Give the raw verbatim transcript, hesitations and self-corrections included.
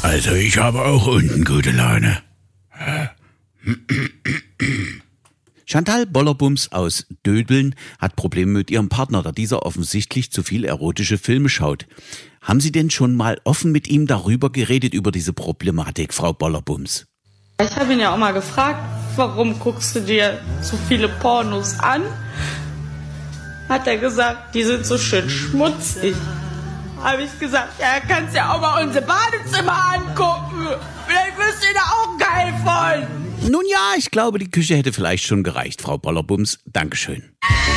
Also ich habe auch unten gute Laune. Chantal Bollerbums aus Dödeln hat Probleme mit ihrem Partner, da dieser offensichtlich zu viel erotische Filme schaut. Haben Sie denn schon mal offen mit ihm darüber geredet, über diese Problematik, Frau Bollerbums? Ich habe ihn ja auch mal gefragt, warum guckst du dir so viele Pornos an? Hat er gesagt, die sind so schön schmutzig. Habe ich gesagt, ja, kannst ja auch mal unser Badezimmer angucken. Vielleicht wirst du da auch geil von. Nun ja, ich glaube, die Küche hätte vielleicht schon gereicht, Frau Bollerbums. Dankeschön.